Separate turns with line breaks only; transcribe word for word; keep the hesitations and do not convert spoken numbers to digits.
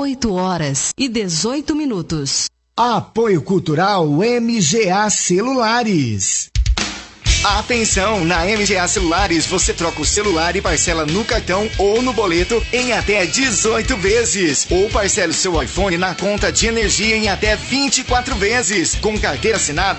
oito horas e dezoito minutos.
Apoio Cultural M G A Celulares.
Atenção! Na M G A Celulares você troca o celular e parcela no cartão ou no boleto em até dezoito vezes. Ou parcela o seu iPhone na conta de energia em até vinte e quatro vezes. Com carteira assinada